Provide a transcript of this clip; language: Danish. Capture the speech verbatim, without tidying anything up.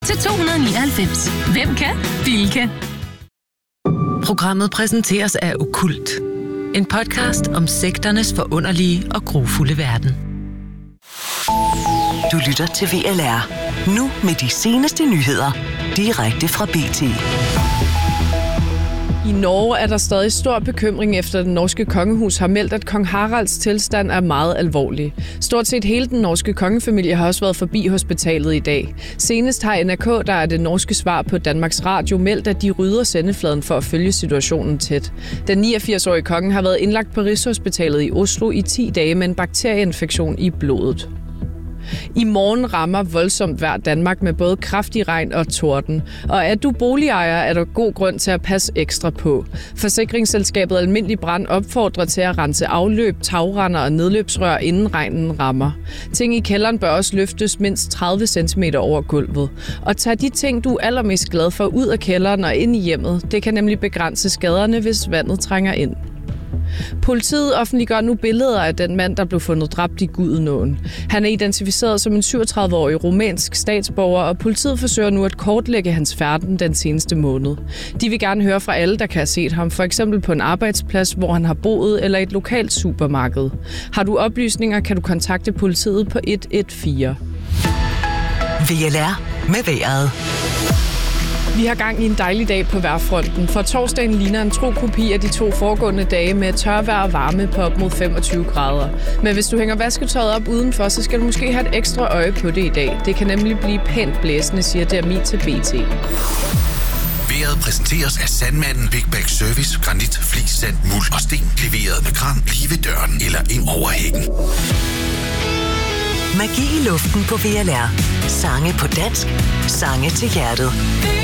til to hundrede nioghalvfems. Hvem kan? Bilka. Programmet præsenteres af Okkult. En podcast om sekternes forunderlige og grufulde verden. Du lytter til V L R. Nu med de seneste nyheder. Direkte fra B T. I Norge er der stadig stor bekymring efter, at det norske kongehus har meldt, at kong Haralds tilstand er meget alvorlig. Stort set hele den norske kongefamilie har også været forbi hospitalet i dag. Senest har N R K, der er det norske svar på Danmarks Radio, meldt, at de rydder sendefladen for at følge situationen tæt. Den niogfirs-årige konge har været indlagt på Rigshospitalet i Oslo i ti dage med en bakterieinfektion i blodet. I morgen rammer voldsomt vejr Danmark med både kraftig regn og torden. Og er du boligejer, er der god grund til at passe ekstra på. Forsikringsselskabet Almindelig Brand opfordrer til at rense afløb, tagrender og nedløbsrør, inden regnen rammer. Ting i kælderen bør også løftes mindst tredive centimeter over gulvet. Og tag de ting, du er allermest glad for, ud af kælderen og ind i hjemmet. Det kan nemlig begrænse skaderne, hvis vandet trænger ind. Politiet offentliggør nu billeder af den mand, der blev fundet dræbt i Gudenåen. Han er identificeret som en syvogtredive-årig rumænsk statsborger, og politiet forsøger nu at kortlægge hans færden den seneste måned. De vil gerne høre fra alle, der kan have set ham, for eksempel på en arbejdsplads, hvor han har boet, eller et lokalt supermarked. Har du oplysninger, kan du kontakte politiet på et et fire. V L R med vejret. Vi har gang i en dejlig dag på vejrfronten. For torsdagen ligner en tro kopi af de to foregående dage med tørvejr og varme på op mod femogtyve grader. Men hvis du hænger vasketøjet op udenfor, så skal du måske have et ekstra øje på det i dag. Det kan nemlig blive pænt blæsende, siger Dermi til B T. Vejret præsenteres af Sandmanden Big Bag Service. Granit, flis, sand, muld og sten. Leveret med kran lige ved døren eller ind over hækken. Magi i luften på V L R. Sange på dansk. Sange til hjertet.